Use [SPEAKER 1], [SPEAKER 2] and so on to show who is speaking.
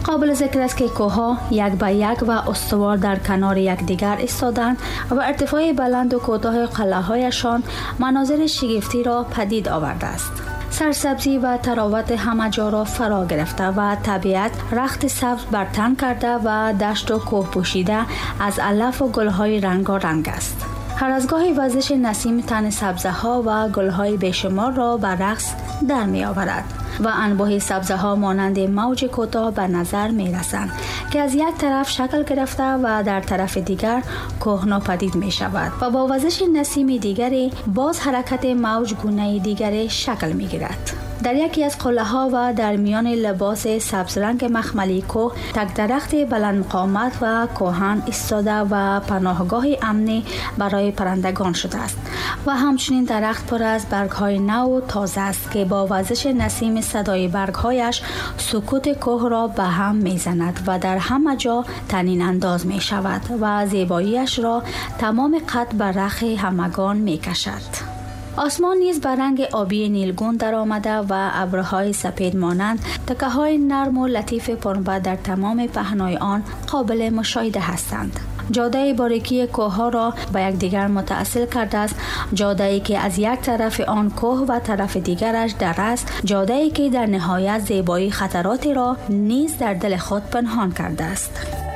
[SPEAKER 1] قابل ذکر است که کوه‌ها یک به یک و استوار در کنار یکدیگر ایستادند و ارتفاع بلند و کوتاه قلعه‌هایشان مناظر شگفتی را پدید آورده است. سرسبزی و تراوت همه جا را فرا گرفته و طبیعت رخت سبز بر تن کرده و دشت و کوه پوشیده از علف و گل‌های رنگارنگ است. هر از گاهی وزش نسیم تن سبزه‌ها و گل‌های بیشمار را بر رقص در می آورد و انبوه سبزه‌ها مانند موج کوتاه به نظر می رسند که از یک طرف شکل گرفته و در طرف دیگر کوه ناپدید می شود و با وزش نسیم دیگری باز حرکت موج گونه دیگری شکل می گیرد. در یکی از قلعه‌ها و در میان لباس سبز رنگ مخملی کوه تک درخت بلند قامت و کهن ایستاده و پناهگاه امنی برای پرندگان شده است و همچنین درخت پر از برگ‌های نو و تازه است که با وزش نسیم صدای برگ‌هایش سکوت کوه را به هم می‌زند و در همه جا طنین انداز می‌شود و زیباییش را تمام قد بر رخ همگان می‌کشد. آسمان نیز به رنگ آبی نیلگون در آمده و ابرهای سپید مانند تکه‌های نرم و لطیف پرنبه در تمام پهنای آن قابل مشاهده هستند. جاده باریکی کوه‌ها را به یکدیگر متصل کرده است، جاده‌ای که از یک طرف آن کوه و طرف دیگرش دره است، جاده‌ای که در نهایت زیبایی خطراتی را نیز در دل خود پنهان کرده است.